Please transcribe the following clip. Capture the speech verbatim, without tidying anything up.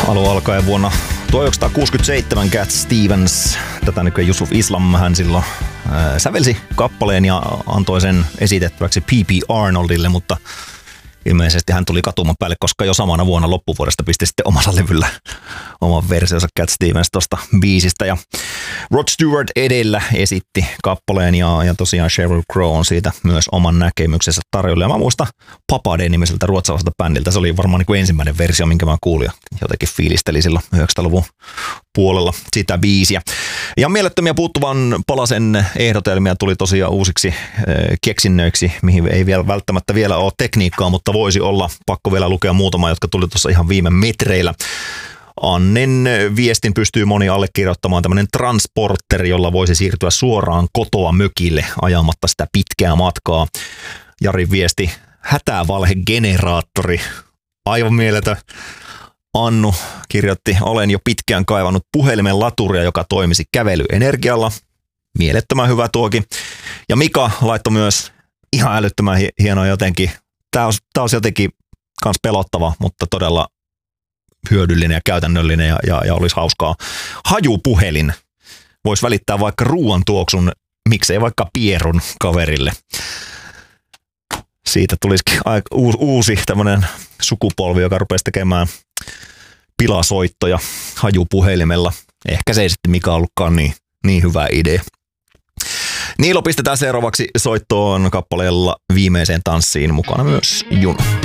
Alun alkaen vuonna tuhatyhdeksänsataakuusikymmentäseitsemän Cat Stevens, tätä nykyään Yusuf Islam, hän silloin ää, sävelsi kappaleen ja antoi sen esitettäväksi P B Arnoldille, mutta ilmeisesti hän tuli katuman päälle, koska jo samana vuonna loppuvuodesta pisti sitten omalla levyllä oman versionsa Cat Stevens tuosta biisistä. Ja Rod Stewart edellä esitti kappaleen ja, ja tosiaan Sheryl Crow on siitä myös oman näkemyksensä tarjolla. Ja mä muistan Papade nimiseltä ruotsalaiselta bändiltä. Se oli varmaan niin kuin ensimmäinen versio, minkä mä kuulin ja jotenkin fiilisteli silloin yhdeksänkymmentäluvun puolella sitä biisiä. Ja mielettömiä puuttuvan palasen ehdotelmia tuli tosiaan uusiksi äh, keksinnöiksi, mihin ei vielä välttämättä vielä ole tekniikkaa, mutta voisi olla. Pakko vielä lukea muutama, jotka tuli tuossa ihan viime metreillä. Annen viestin pystyy moni allekirjoittamaan tämmöinen transporteri, jolla voisi siirtyä suoraan kotoa mökille ajamatta sitä pitkää matkaa. Jarin viesti, hätävalhegeneraattori, aivan mieletön. Annu kirjoitti, olen jo pitkään kaivannut puhelimen laturia, joka toimisi kävelyenergialla. Mielettömän hyvä tuokin. Ja Mika laittoi myös ihan älyttömän hienoa jotenkin. Tämä olisi, tämä olisi jotenkin kans pelottava, mutta todella hyödyllinen ja käytännöllinen ja, ja, ja olisi hauskaa. Hajupuhelin. Voisi välittää vaikka ruoan tuoksun, miksei vaikka pierun kaverille. Siitä tulisikin uusi tämmöinen sukupolvi, joka rupesi tekemään pilasoittoja hajupuhelimella. Ehkä se ei sitten mikä ollutkaan niin, niin hyvä idea. Niilo pistetään seuraavaksi soittoon kappaleella Viimeiseen tanssiin, mukana myös Juno.